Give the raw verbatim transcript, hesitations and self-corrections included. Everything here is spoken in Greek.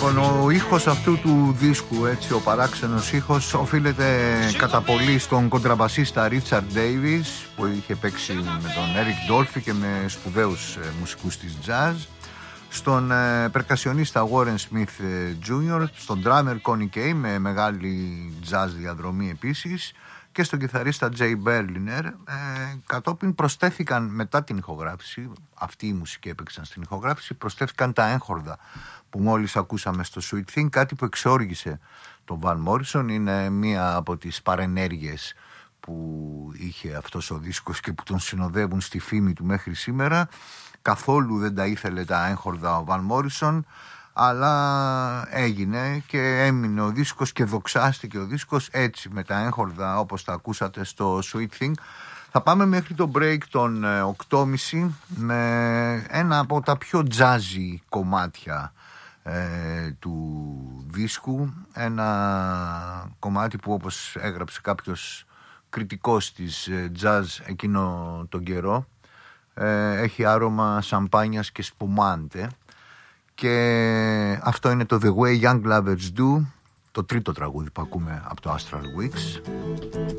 Λοιπόν, ο ήχος αυτού του δίσκου, έτσι, ο παράξενος ήχος, οφείλεται κατά πολύ στον κοντραμπασίστα Ρίτσαρντ Ντέιβις, που είχε παίξει με τον Έρικ Ντόλφι και με σπουδαίους ε, μουσικούς της jazz, στον ε, περκασιονίστα Warren Smith τζούνιορ, στον drummer Connie Kay με μεγάλη jazz διαδρομή επίσης, και στον κιθαρίστα Jay Berliner. Ε, κατόπιν προσθέθηκαν μετά την ηχογράφηση, αυτοί οι μουσικοί έπαιξαν στην ηχογράφηση, προσθέθηκαν τα έγχορδα που μόλις ακούσαμε στο Sweet Thing, κάτι που εξόργησε τον Van Morrison. Είναι μία από τις παρενέργειες που είχε αυτός ο δίσκος και που τον συνοδεύουν στη φήμη του μέχρι σήμερα. Καθόλου δεν τα ήθελε τα έγχορδα ο Van Morrison, αλλά έγινε και έμεινε ο δίσκος και δοξάστηκε ο δίσκος έτσι, με τα έγχορδα όπως τα ακούσατε στο Sweet Thing. Θα πάμε μέχρι το break των οκτώ και μισή με ένα από τα πιο jazzy κομμάτια ε, του δίσκου, ένα κομμάτι που, όπως έγραψε κάποιος κριτικός της jazz εκείνο τον καιρό, ε, έχει άρωμα σαμπάνιας και σπουμάντε, και αυτό είναι το The Way Young Lovers Do, το τρίτο τραγούδι που ακούμε από το Astral Weeks.